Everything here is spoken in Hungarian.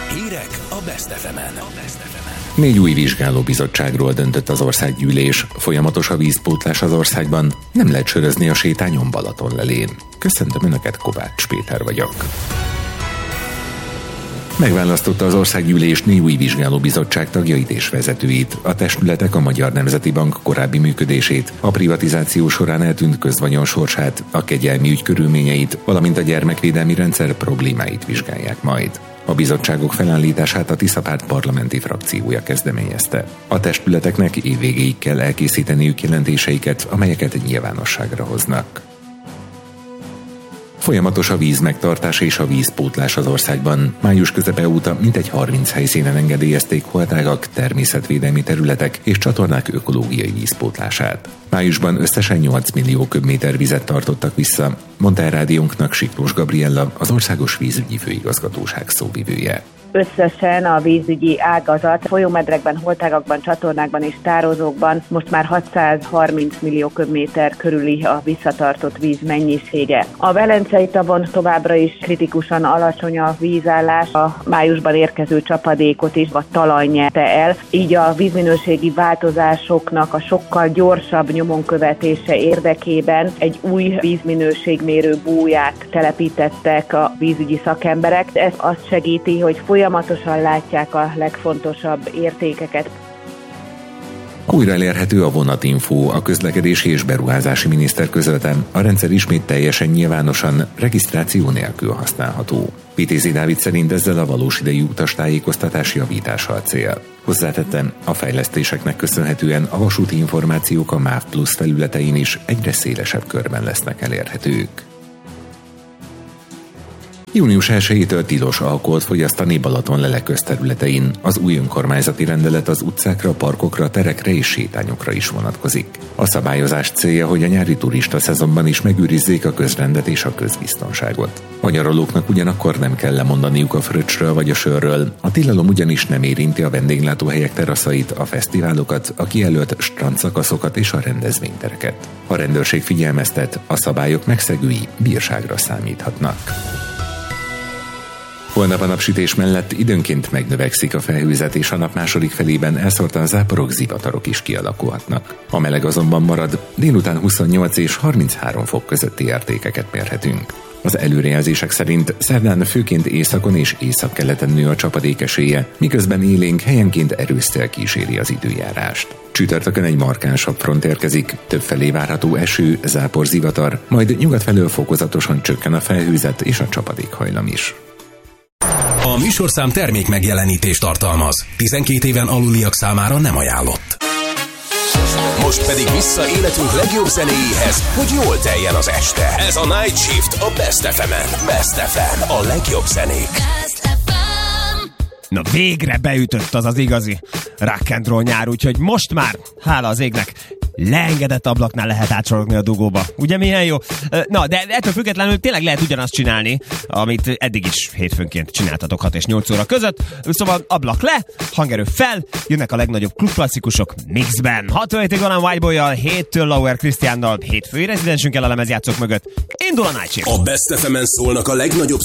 Hírek a Best FM-en. 4 új vizsgálóbizottságról döntött az országgyűlés. Folyamatos a vízpótlás az országban, nem lehet sörözni a sétányon Balatonlelén. Köszöntöm Önöket, Kovács Péter vagyok. Megválasztotta az országgyűlés 4 új vizsgálóbizottság tagjait és vezetőit. A testületek a Magyar Nemzeti Bank korábbi működését, a privatizáció során eltűnt közvagyon sorsát, a kegyelmi ügy körülményeit, valamint a gyermekvédelmi rendszer problémáit vizsgálják majd. A bizottságok felállítását a Tisza Párt parlamenti frakciója kezdeményezte. A testületeknek évvégéig kell elkészíteniük jelentéseiket, amelyeket nyilvánosságra hoznak. Folyamatos a vízmegtartás és a vízpótlás az országban. Május közepe óta mintegy 30 helyszínen engedélyezték holtágak, természetvédelmi területek és csatornák ökológiai vízpótlását. Májusban összesen 8 millió köbméter vizet tartottak vissza, mondta el rádiónknak Siklós Gabriella, az Országos Vízügyi Főigazgatóság szóvivője. Összesen a vízügyi ágazat folyómedrekben, holtágakban, csatornákban és tározókban most már 630 millió köbméter körüli a visszatartott víz mennyisége. A Velencei tavon továbbra is kritikusan alacsony a vízállás, a májusban érkező csapadékot is a talaj nyerte el, így a vízminőségi változásoknak a sokkal gyorsabb nyomon követése érdekében egy új vízminőségmérő búját telepítettek a vízügyi szakemberek. Ez azt segíti, hogy folyamatosan látják a legfontosabb értékeket. Újra elérhető a vonatinfó, a közlekedési és beruházási miniszter közölte, a rendszer ismét teljesen nyilvánosan, regisztráció nélkül használható. Vitézi Dávid szerint ezzel a valós idejű utastájékoztatás javítása a cél. Hozzátettem, a fejlesztéseknek köszönhetően a vasúti információk a MÁV Plus felületein is egyre szélesebb körben lesznek elérhetők. Június 1-től tilos alkoholt fogyasztani Balatonlele közterületein. Az új önkormányzati rendelet az utcákra, parkokra, terekre és sétányokra is vonatkozik. A szabályozás célja, hogy a nyári turista szezonban is megőrizzék a közrendet és a közbiztonságot. A nyaralóknak ugyanakkor nem kell lemondaniuk a fröccsről vagy a sörről. A tilalom ugyanis nem érinti a vendéglátóhelyek teraszait, a fesztiválokat, a kijelölt strandszakaszokat és a rendezvénytereket. A rendőrség figyelmeztet, a szabályok megszegői bírságra számíthatnak. Holnap a napsütés mellett időnként megnövekszik a felhőzet, és a nap második felében elszórtan záporok, zivatarok is kialakulhatnak. A meleg azonban marad, délután 28 és 33 fok közötti értékeket mérhetünk. Az előrejelzések szerint szerdán főként északon és északkeleten nő a csapadék esélye, miközben élénk helyenként erős szél kíséri az időjárást. Csütörtökön egy markánsabb front érkezik, többfelé várható eső, zápor, zivatar, majd nyugat felől fokozatosan csökken a felhőzet és a csapadékhajlam is. A műsorszám termék megjelenítést tartalmaz. 12 éven aluliak számára nem ajánlott. Most pedig vissza életünk legjobb zenéjéhez, hogy jól teljen az este. Ez a Night Shift a Best FM-en. Best FM, a legjobb zenék. Na végre beütött az igazi rock and roll nyár, úgyhogy most már, hála az égnek, leengedett ablaknál lehet átsorogni a dugóba. Ugye milyen jó? Na, de ettől függetlenül tényleg lehet ugyanazt csinálni, amit eddig is hétfőnként csináltatok 6 és 8 óra között. Szóval ablak le, hangerő fel, jönnek a legnagyobb klubklasszikusok mixben. 6-7-ig van a Whiteboy-jal, 7-től Lauer Krisztiánnal, hétfői rezidensünkkel a lemezjátszók mögött. Indul a Night Shift. A Best FM-en szólnak a legnagyobb